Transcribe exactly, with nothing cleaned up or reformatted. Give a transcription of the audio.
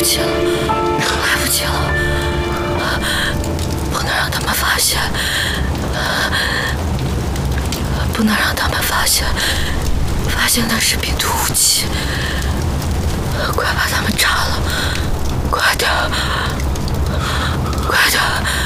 不及了，来不及了，不能让他们发现，不能让他们发现，发现那是病毒武器。快把